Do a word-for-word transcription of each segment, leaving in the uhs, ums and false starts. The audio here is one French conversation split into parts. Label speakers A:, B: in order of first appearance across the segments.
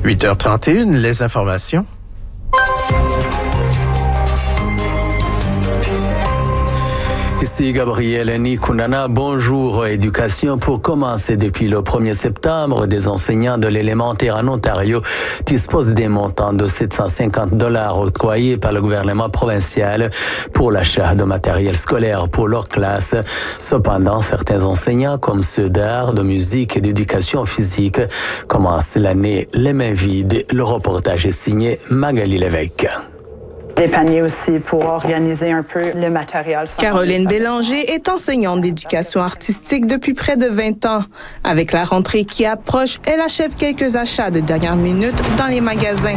A: huit heures trente et une, les informations.
B: Ici Gabriel Nikunana, bonjour. Éducation pour commencer. Depuis le premier septembre, des enseignants de l'élémentaire en Ontario disposent des montants de sept cent cinquante dollars octroyés par le gouvernement provincial pour l'achat de matériel scolaire pour leur classe. Cependant, certains enseignants, comme ceux d'art, de musique et d'éducation physique, commencent l'année les mains vides. Le reportage est signé Magali Lévesque.
C: Des paniers aussi pour organiser un peu le matériel.
D: Caroline Bélanger est enseignante d'éducation artistique depuis près de vingt ans. Avec la rentrée qui approche, elle achève quelques achats de dernière minute dans les magasins.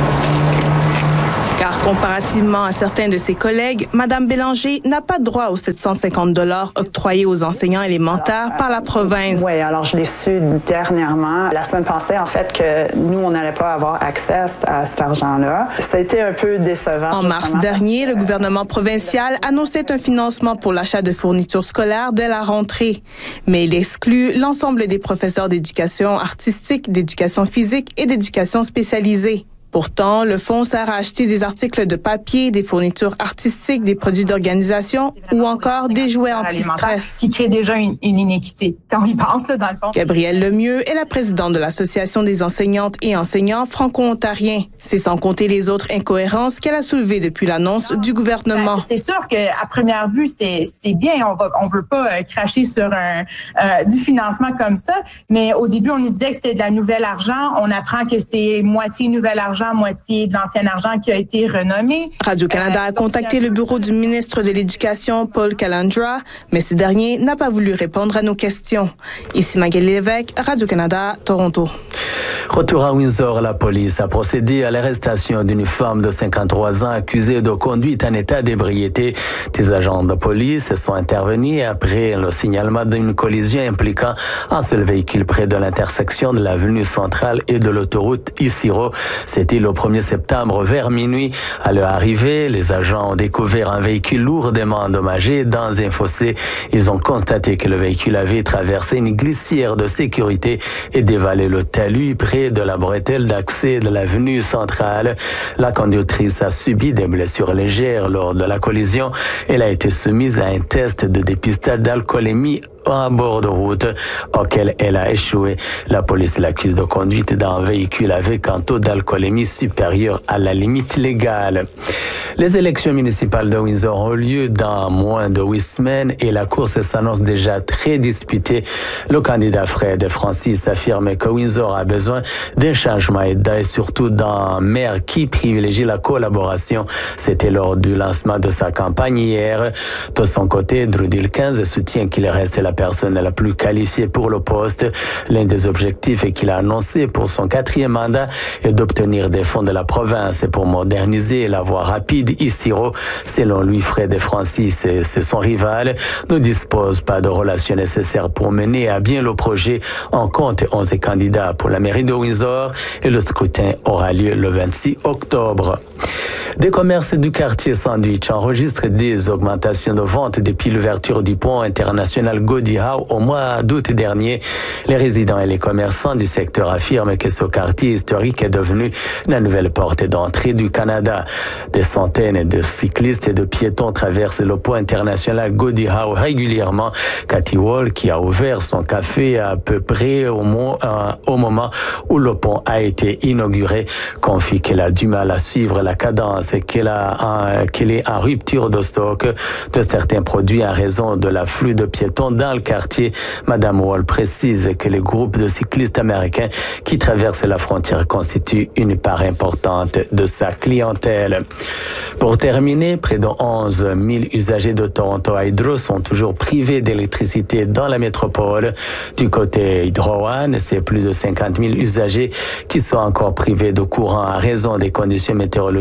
D: Car comparativement à certains de ses collègues, Mme Bélanger n'a pas droit aux sept cent cinquante dollars octroyés aux enseignants élémentaires alors, par la province.
C: Oui, alors je l'ai su dernièrement, la semaine passée, en fait, que nous, on n'allait pas avoir accès à cet argent-là. Ça a été un peu décevant.
D: En mars dernier, le gouvernement provincial annonçait un financement pour l'achat de fournitures scolaires dès la rentrée. Mais il exclut l'ensemble des professeurs d'éducation artistique, d'éducation physique et d'éducation spécialisée. Pourtant, le fonds sert à acheter des articles de papier, des fournitures artistiques, des produits d'organisation ou encore des jouets anti-stress.
E: Qui crée déjà une, une inéquité, quand on y pense, là, dans le fond.
D: Gabrielle Lemieux est la présidente de l'Association des enseignantes et enseignants franco-ontariens. C'est sans compter les autres incohérences qu'elle a soulevées depuis l'annonce du gouvernement.
E: C'est sûr qu'à première vue, c'est, c'est bien. On va, on veut pas euh, cracher sur un, euh, du financement comme ça, mais au début, on nous disait que c'était de la nouvelle argent. On apprend que c'est moitié nouvel argent, moitié de l'ancien argent qui a été renommé.
D: Radio-Canada a contacté le bureau du ministre de l'Éducation, Paul Calandra, mais ce dernier n'a pas voulu répondre à nos questions. Ici Magali Lévesque, Radio-Canada, Toronto.
B: Retour à Windsor, la police a procédé à l'arrestation d'une femme de cinquante-trois ans accusée de conduite en état d'ébriété. Des agents de police sont intervenus après le signalement d'une collision impliquant un seul véhicule près de l'intersection de l'avenue centrale et de l'autoroute Isiro. C'était le premier septembre vers minuit. À leur arrivée, les agents ont découvert un véhicule lourdement endommagé dans un fossé. Ils ont constaté que le véhicule avait traversé une glissière de sécurité et dévalé le talus près de la bretelle d'accès de l'avenue centrale. La conductrice a subi des blessures légères lors de la collision. Elle a été soumise à un test de dépistage d'alcoolémie à bord de route auquel elle a échoué. La police l'accuse de conduite d'un véhicule avec un taux d'alcoolémie supérieur à la limite légale. Les élections municipales de Windsor ont lieu dans moins de huit semaines et la course s'annonce déjà très disputée. Le candidat Fred Francis affirme que Windsor a besoin d'un changement et surtout d'un maire qui privilégie la collaboration. C'était lors du lancement de sa campagne hier. De son côté, Drew Dilkens soutient qu'il reste la personne la plus qualifiée pour le poste. L'un des objectifs qu'il a annoncé pour son quatrième mandat est d'obtenir des fonds de la province pour moderniser la voie rapide Isiro. Selon lui, Fred Francis, c'est son rival, ne dispose pas de relations nécessaires pour mener à bien le projet. On compte onze candidats pour la mairie de Windsor et le scrutin aura lieu le vingt-six octobre. Des commerces du quartier Sandwich enregistrent des augmentations de ventes depuis l'ouverture du pont international Gordie Howe au mois d'août dernier. Les résidents et les commerçants du secteur affirment que ce quartier historique est devenu la nouvelle porte d'entrée du Canada. Des centaines de cyclistes et de piétons traversent le pont international Gordie Howe régulièrement. Cathy Wall, qui a ouvert son café à peu près au, mo- euh, au moment où le pont a été inauguré, confie qu'elle a du mal à suivre la cadence et qu'elle, a, qu'elle est en rupture de stock de certains produits en raison de l'afflux de piétons dans le quartier. Madame Wall précise que les groupes de cyclistes américains qui traversent la frontière constituent une part importante de sa clientèle. Pour terminer, près de onze mille usagers de Toronto Hydro sont toujours privés d'électricité dans la métropole. Du côté Hydro One, c'est plus de cinquante mille usagers qui sont encore privés de courant à raison des conditions météorologiques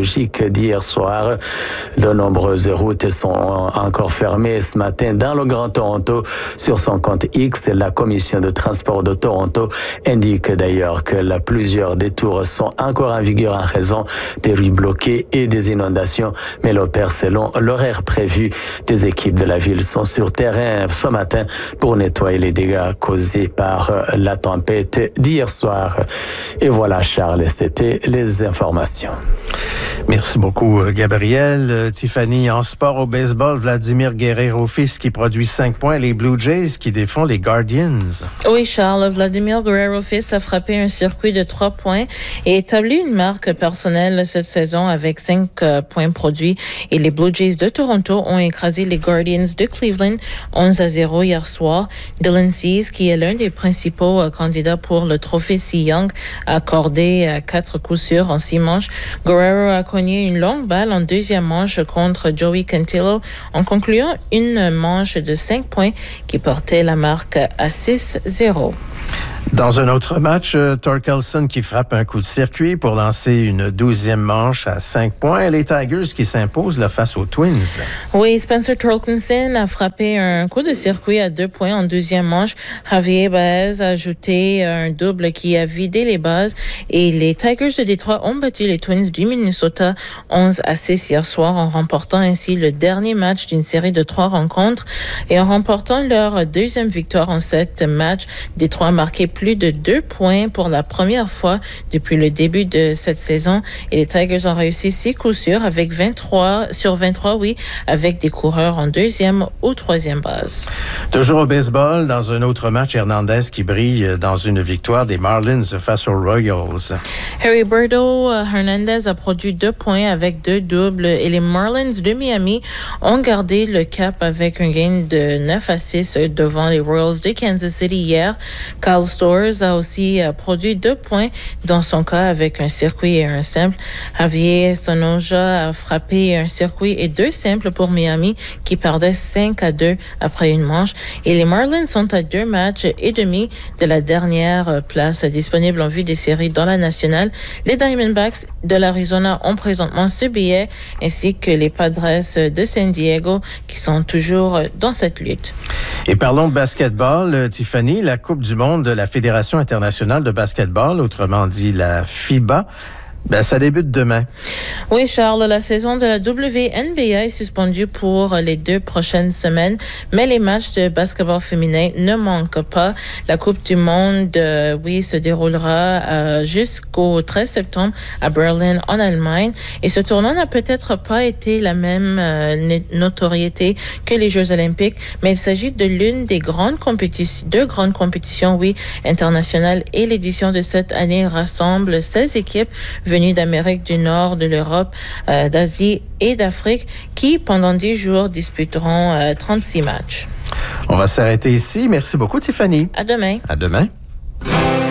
B: d'hier soir. De nombreuses routes sont encore fermées ce matin dans le Grand Toronto. Sur son compte X, la Commission de transport de Toronto indique d'ailleurs que là, plusieurs détours sont encore en vigueur en raison des rues bloquées et des inondations, mais l'opère selon l'horaire prévu. Des équipes de la ville sont sur terrain ce matin pour nettoyer les dégâts causés par la tempête d'hier soir. Et voilà, Charles, c'était les informations.
A: Merci beaucoup, Gabriel. Euh, Tiffany, en sport au baseball, Vladimir Guerrero-Fils qui produit cinq points, les Blue Jays qui défont les Guardians.
F: Oui, Charles, Vladimir Guerrero-Fils a frappé un circuit de trois points et établi une marque personnelle cette saison avec cinq euh, points produits. Et les Blue Jays de Toronto ont écrasé les Guardians de Cleveland onze à zéro hier soir. Dylan Cease, qui est l'un des principaux euh, candidats pour le trophée Cy Young, a accordé euh, quatre coups sûrs en six manches. Guerrero a cogné une longue balle en deuxième manche contre Joey Cantillo en concluant une manche de cinq points qui portait la marque à six zéro.
A: Dans un autre match, euh, Torkelson qui frappe un coup de circuit pour lancer une douzième manche à cinq points. Les Tigers qui s'imposent là, face aux Twins.
F: Oui, Spencer Torkelson a frappé un coup de circuit à deux points en deuxième manche. Javier Baez a ajouté un double qui a vidé les bases. Et les Tigers de Détroit ont battu les Twins du Minnesota onze à six hier soir en remportant ainsi le dernier match d'une série de trois rencontres. Et en remportant leur deuxième victoire en sept matchs, Détroit a marqué plus de deux points pour la première fois depuis le début de cette saison. Et les Tigers ont réussi six coups sûrs avec vingt-trois sur vingt-trois, oui, avec des coureurs en deuxième ou troisième base.
A: Toujours au baseball, dans un autre match, Hernandez qui brille dans une victoire des Marlins face aux Royals.
F: Heriberto Hernandez a produit deux points avec deux doubles et les Marlins de Miami ont gardé le cap avec un gain de neuf à six devant les Royals de Kansas City hier. Kyle Stowers a aussi euh, produit deux points dans son cas avec un circuit et un simple. Javier Sonoja a frappé un circuit et deux simples pour Miami qui perdait cinq à deux après une manche. Et les Marlins sont à deux matchs et demi de la dernière place disponible en vue des séries dans la nationale. Les Diamondbacks de l'Arizona ont présentement ce billet ainsi que les Padres de San Diego qui sont toujours dans cette lutte.
A: Et parlons de basketball, Tiffany, la Coupe du monde de la Fédération internationale de basketball, autrement dit la FIBA. Ben, ça débute demain.
F: Oui, Charles, la saison de la W N B A est suspendue pour les deux prochaines semaines, mais les matchs de basketball féminin ne manquent pas. La Coupe du monde, euh, oui, se déroulera euh, jusqu'au treize septembre à Berlin, en Allemagne. Et ce tournoi n'a peut-être pas été la même euh, notoriété que les Jeux olympiques, mais il s'agit de l'une des grandes compétitions, deux grandes compétitions, oui, internationales. Et l'édition de cette année rassemble seize équipes venues d'Amérique du Nord, de l'Europe, euh, d'Asie et d'Afrique qui, pendant dix jours, disputeront euh, trente-six matchs.
A: On va s'arrêter ici. Merci beaucoup, Tiffany.
F: À demain.
A: À demain.